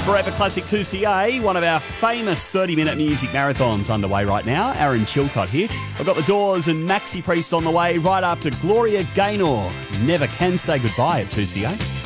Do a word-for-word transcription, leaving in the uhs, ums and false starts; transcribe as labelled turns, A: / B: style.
A: Forever Classic two C A, one of our famous thirty-minute music marathons underway right now. Aaron Chilcott here. I've got the Doors and Maxi Priest on the way right after Gloria Gaynor. Never can say goodbye at two C A.